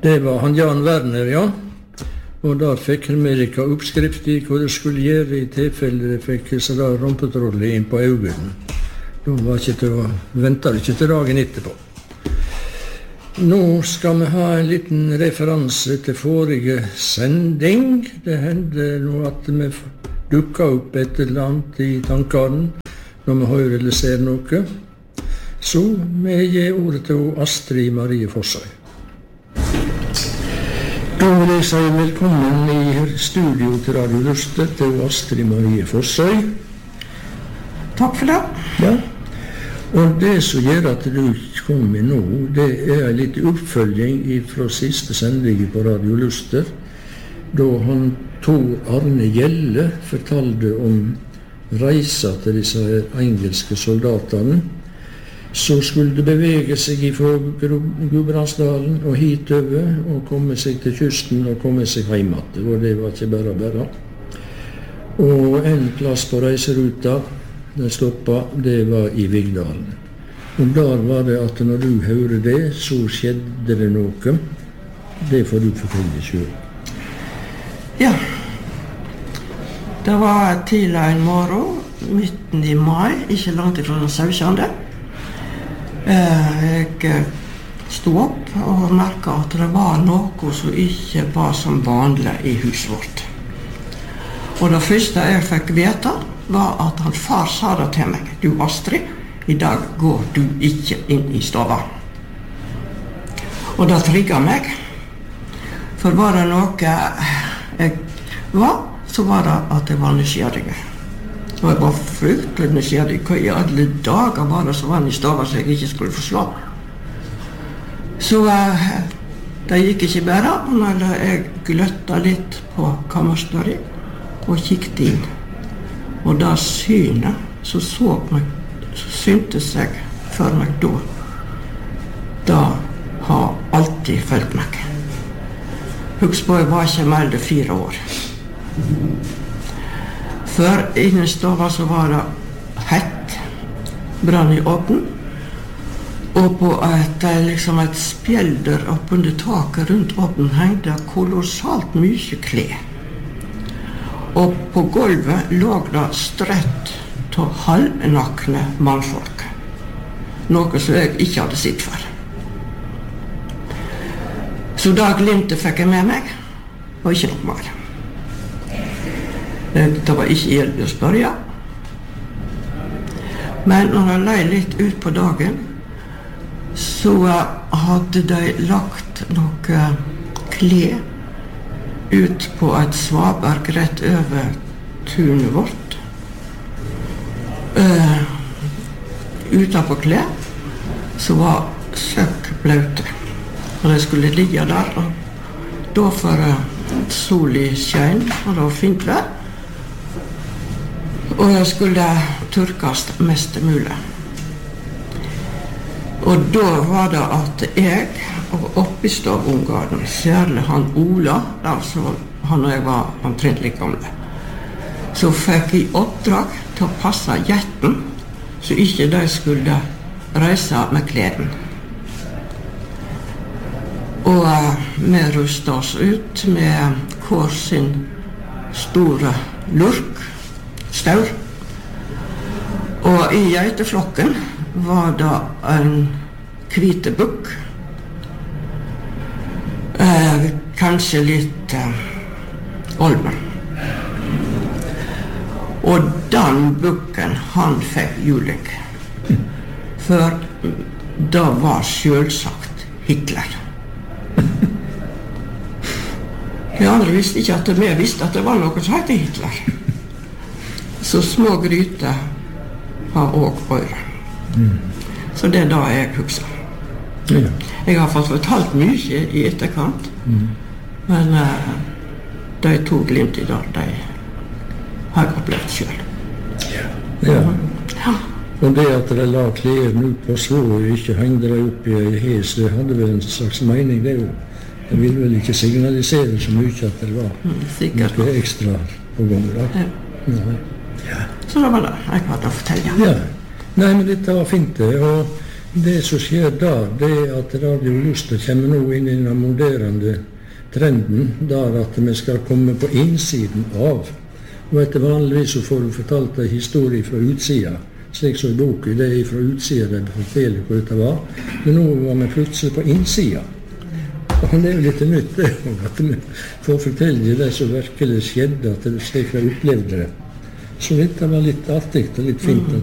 Det var han Jan Werner, ja. Og der fikk Amerika oppskrift i hva det skulle gjøre i tilfelle det fikk sånn rumpetrolle inn på øynene. Da var ikke til å vente ikke til dagen etterpå. Nå skal vi ha en liten referanse til forrige sending. Det hender nå at vi dukker opp et eller annet i tankene når vi hører eller ser noe. Så vi gir ordet til Astrid Marie Fossøy. Da vil jeg si velkommen i studio til Radio Luster til Astrid Marie Fossøy. Takk for det. Ja, og det som gjør at du kom med nå, det er en litt oppfølging fra siste sending på Radio Luster, da han Tor Arne Gjelle fortalte om reisa til disse engelske soldatene, så skulle det bevege seg fra Gudbrandsdalen og hitover, og komme seg til kysten og komme seg hjem igjen. Og det var ikke bare. Og en plass på reiseruta, den stoppet, det var i Vigdalen. Og der var det at når du hører det, så skjedde det noe. Det får du fortelle selv. Ja. Det var tidlig en morgen, midten i mai, ikke langt ifra den 17. Jeg stod opp og merket at det var noe som ikke var som vanlig i huset vårt. Og det første jeg fikk vite var at han far sa det til meg: «Du Astrid, i dag går du ikke inn i stova.» Og det trigget meg. For var det noe jeg var, så var det at jeg var nysgjerrig. Og jeg var fryktelig nysgjerrig. Hva i alle dager var det som var i stova så jeg ikke skulle forslå? Så det gikk ikke bare, men jeg gløtta litt på kammerstøret og kikket inn. Og da synet så syntes jeg for meg da har alltid følt meg. Husk på, jeg var ikke mer enn 4 år. For innen stova så var det hett, brann i åpen, og på et spjelder oppunder taket rundt åpen hengte kolossalt mye klær. Og på gulvet lå det strøtt av halvnakne mannfolk, noe som jeg ikke hadde sett før. Så da glimtet fikk jeg med meg, og ikke noe mer. Det var ikke hjelp å spørre. Men når jeg løy litt ut på dagen, så hadde de lagt noe klær ut på et svaberg rett over tunet vårt. Utenpå klær så var søkk blaute. Og de skulle ligge der, og da for sol i skjøn, og det var fint vær. Og jeg skulle tørkes mest mulig. Og da var det at jeg, og oppi stavungaren, særlig han Ola, altså han og jeg var omtrent like gamle, så fikk jeg oppdrag til å passe jetten, så ikke de skulle reise med kleden. Og vi rustet oss ut med hver sin store lurk, staur. Og i geiteflokken var det en hvite bukk, kanskje litt olven. Og den bukken, han fikk juling. For det var selvsagt Hitler. De andre visste ikke at vi visste at det var noe som heter Hitler. Så små gryter har også øyre. Så det er da jeg husker. Ja. Jeg har fått fortalt mye i etterkant, men de to glimt i dag, de har jeg opplevd selv. Ja. Og det at de la klærne ut på svå og ikke hengde de opp i en hes, det hadde vel en slags mening, det jo. Det ville vel ikke signalisere så mye at det var noe ekstra på gang da. Ja. Så det var det jeg hadde å fortelle. Ja. Nei, men dette var fint det, og Det som skjer da, det at Radio Luster kommer nå inn i den moderne trenden, der at vi skal komme på innsiden av. Og etter vanligvis så får du fortalt en historie fra utsida, slik som i boken, det fra utsida det forteller hvor dette var. Men nå var vi plutselig på innsida. Og det jo litt nytt det, at vi får fortelle det som virkelig skjedde, at det slik jeg opplevde det. Så dette var litt artig og litt fint.